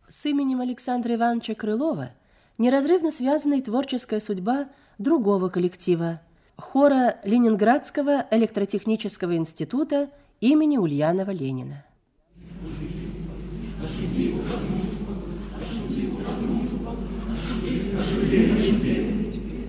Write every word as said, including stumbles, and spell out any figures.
С именем Александра Ивановича Крылова неразрывно связана и творческая судьба другого коллектива – хора Ленинградского электротехнического института имени Ульянова-Ленина.